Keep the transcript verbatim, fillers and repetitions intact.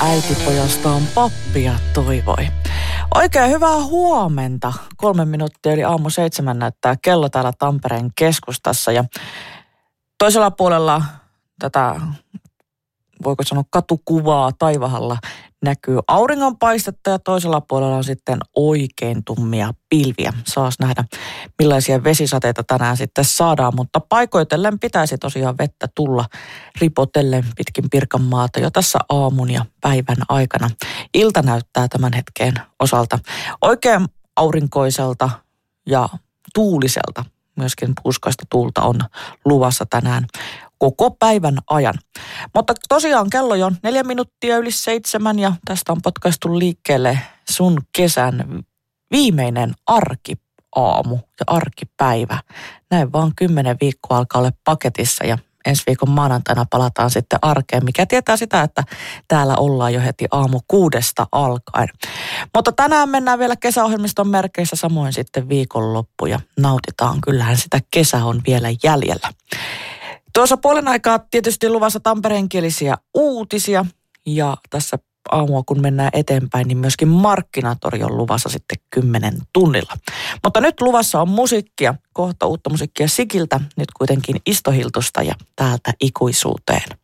äitipojastaan pappia toivoi. Oikein hyvää huomenta. Kolme minuuttia eli aamu seitsemän näyttää kello täällä Tampereen keskustassa. Ja toisella puolella tätä, voiko sanoa katukuvaa taivahalla, näkyy auringonpaistetta ja toisella puolella on sitten oikein tummia pilviä. Saas nähdä, millaisia vesisateita tänään sitten saadaan, mutta paikoitellen pitäisi tosiaan vettä tulla ripotellen pitkin Pirkanmaata jo tässä aamun ja päivän aikana. Ilta näyttää tämän hetken osalta oikein aurinkoiselta ja tuuliselta. Myöskin puuskaista tuulta on luvassa tänään koko päivän ajan. Mutta tosiaan kello on neljä minuuttia yli seitsemän ja tästä on potkaistu liikkeelle sun kesän viimeinen arkiaamu ja arkipäivä. Näin vaan kymmenen viikkoa alkaa olla paketissa ja ensi viikon maanantaina palataan sitten arkeen, mikä tietää sitä, että täällä ollaan jo heti aamu kuudesta alkaen. Mutta tänään mennään vielä kesäohjelmiston merkeissä, samoin sitten viikonloppu ja nautitaan. Kyllähän sitä kesä on vielä jäljellä. Tuossa puolen aikaa tietysti luvassa tampereenkielisiä uutisia ja tässä aamua kun mennään eteenpäin, niin myöskin Markkinatori on luvassa sitten kymmenen tunnilla. Mutta nyt luvassa on musiikkia, kohta uutta musiikkia Sikiltä, nyt kuitenkin Isto Hiltusta ja Täältä ikuisuuteen.